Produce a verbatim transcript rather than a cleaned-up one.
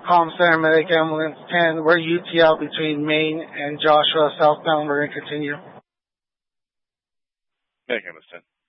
Com Center Medic Ambulance ten. We're U T L between Maine and Joshua, southbound. We're going to continue. Medic Ambulance ten.